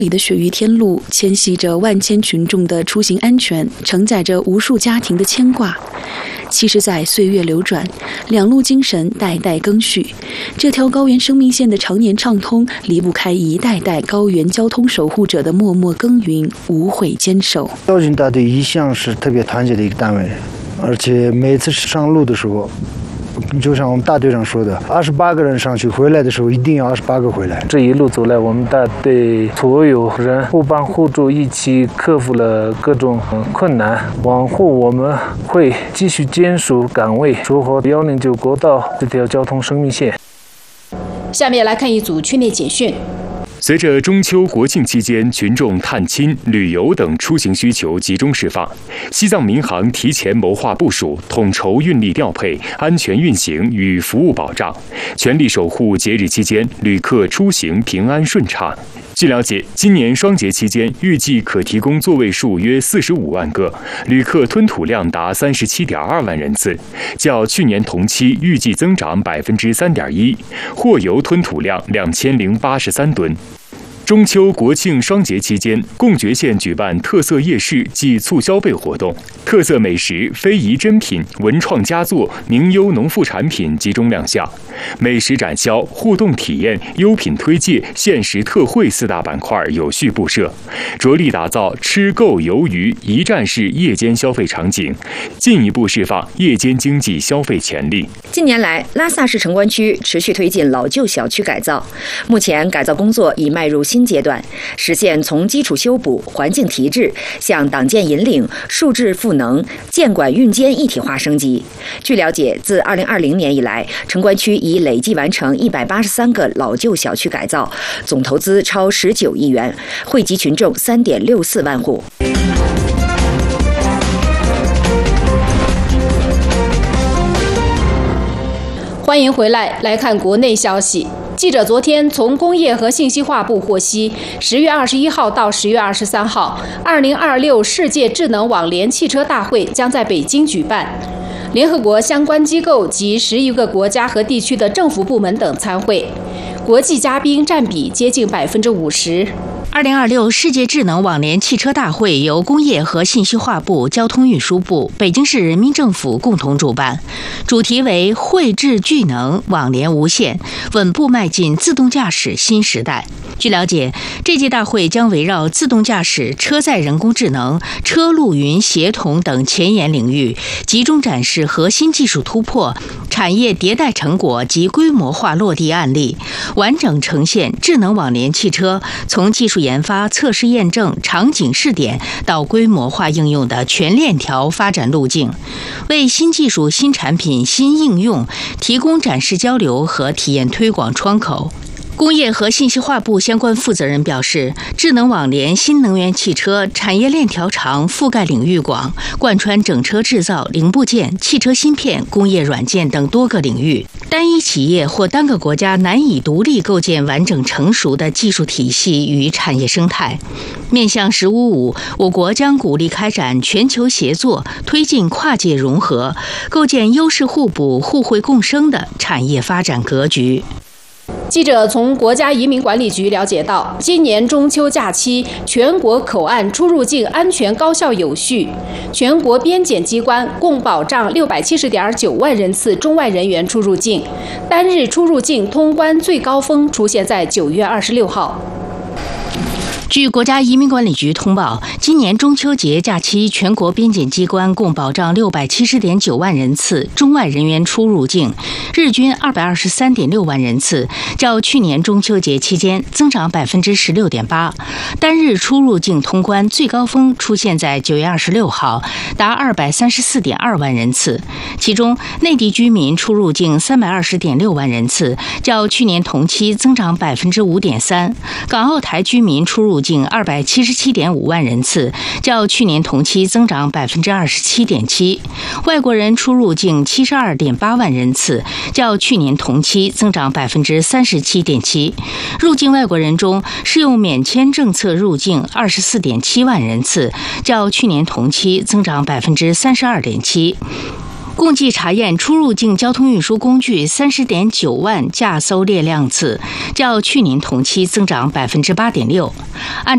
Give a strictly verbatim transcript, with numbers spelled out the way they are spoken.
里的雪域天路牵系着万千群众的出行安全，承载着无数家庭的牵挂。七十载岁月流转，两路精神代代更续。这条高原生命线的常年畅通，离不开一代代高原交通守护者的默默耕耘、无悔坚守。 交警大队一向是特别团结的一个单位，而且每次上路的时候，就像我们大队长说的，二十八个人上去，回来的时候一定要二十八个回来。 这一路走来，我们大队所有人互帮互助，一起克服了各种困难。往后我们会继续坚守岗位，守好一零九国道这条交通生命线。 下面来看一组区内简讯。 随着中秋国庆期间群众探亲、旅游等出行需求集中释放，西藏民航提前谋划部署，统筹运力调配，安全运行与服务保障，全力守护节日期间旅客出行平安顺畅。据了解，今年双节期间预计可提供座位数约四十五万个，旅客吞吐量达三十七点二万人次，较去年同期预计增长百分之三点一，货油吞吐量两千零八十三吨。中秋国庆双节期间，贡觉县举办特色夜市暨促消费活动，特色美食、非遗珍品、文创佳作、名优农副产品集中亮相。美食展销、互动体验、优品推介、限时特惠四大板块有序布设，着力打造吃购游娱一站式夜间消费场景，进一步释放夜间经济消费潜力。 近年来，拉萨市城关区持续推进老旧小区改造，目前改造工作已迈入新阶段，实现从基础修补、环境提质向党建引领、数质赋能、建管运监一体化升级。据了解，自二零二零年以来，城关区已累计完成一百八十三个老旧小区改造，总投资超十九亿元，惠及群众三点六四万户。 欢迎回来，来看国内消息。记者昨天从工业和信息化部获悉，十月二十一号到十月二十三号，二零二六世界智能网联汽车大会将在北京举办。联合国相关机构及十余个国家和地区的政府部门等参会，国际嘉宾占比接近百分之五十。 二零二六世界智能网联汽车大会由工业和信息化部、交通运输部、北京市人民政府共同主办，主题为汇智聚能，网联无限，稳步迈进自动驾驶新时代。据了解，这届大会将围绕自动驾驶、车载人工智能、车路云协同等前沿领域，集中展示核心技术突破、产业迭代成果及规模化落地案例，完整呈现智能网联汽车从技术研发、测试验证、场景试点到规模化应用的全链条发展路径，为新技术、新产品、新应用提供展示交流和体验推广窗口。工业和信息化部相关负责人表示，智能网联新能源汽车产业链条长，覆盖领域广，贯穿整车制造、零部件、汽车芯片、工业软件等多个领域。单一企业或单个国家难以独立构建完整成熟的技术体系与产业生态。面向“十五五”，我国将鼓励开展全球协作，推进跨界融合，构建优势互补、互惠共生的产业发展格局。 记者从国家移民管理局了解到，今年中秋假期，全国口岸出入境安全高效有序，全国边检机关共保障六百七十点九万人次中外人员出入境，单日出入境通关最高峰出现在九月二十六号。 据国家移民管理局通报，今年中秋节假期，全国边检机关共保障六百七十点九万人次中外人员出入境，日均二百二十三点六万人次，较去年中秋节期间增长百分之十六点八。单日出入境通关最高峰出现在九月二十六号，达二百三十四点二万人次，其中内地居民出入境三百二十点六万人次，较去年同期增长百分之五点三。港澳台居民出入境二百七十七点五万人次，较去年同期增长百分之二十七点七；外国人出入境七十二点八万人次，较去年同期增长百分之三十七点七。入境外国人中，适用免签政策入境二十四点七万人次，较去年同期增长百分之三十二点七。共计查验出入境交通运输工具三十点九万架搜列量次，较去年同期增长百分之八点六。按照